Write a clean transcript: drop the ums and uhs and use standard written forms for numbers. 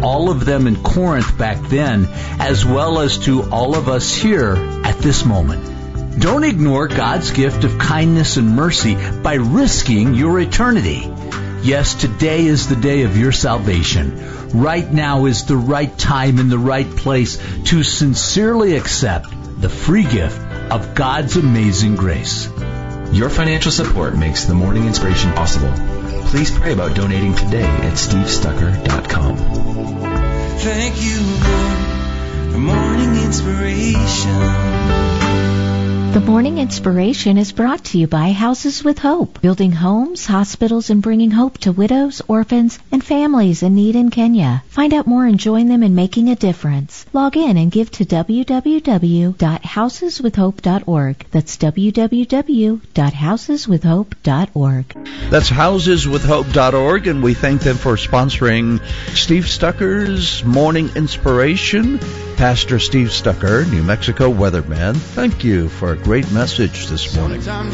all of them in Corinth back then, as well as to all of us here at this moment. Don't ignore God's gift of kindness and mercy by risking your eternity. Yes, today is the day of your salvation. Right now is the right time and the right place to sincerely accept the free gift of God's amazing grace. Your financial support makes the Morning Inspiration possible. Please pray about donating today at stevestucker.com. Thank you, Lord, for Morning Inspiration. The Morning Inspiration is brought to you by Houses with Hope, building homes, hospitals, and bringing hope to widows, orphans, and families in need in Kenya. Find out more and join them in making a difference. Log in and give to www.houseswithhope.org. That's www.houseswithhope.org. That's houseswithhope.org, and we thank them for sponsoring Steve Stucker's Morning Inspiration. Pastor Steve Stucker, New Mexico weatherman, thank you for a great message this morning.